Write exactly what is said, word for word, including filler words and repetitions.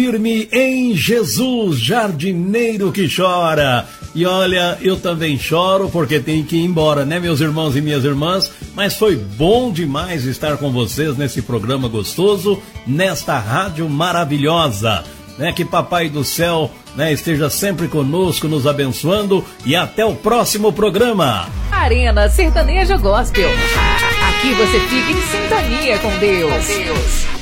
Firme em Jesus, jardineiro que chora. E olha, eu também choro porque tenho que ir embora, né, meus irmãos e minhas irmãs? Mas foi bom demais estar com vocês nesse programa gostoso, nesta rádio maravilhosa, né? Que Papai do Céu, né, esteja sempre conosco, nos abençoando, e até o próximo programa. Arena Sertaneja Gospel. Aqui você fica em sintonia com Deus. Com Deus.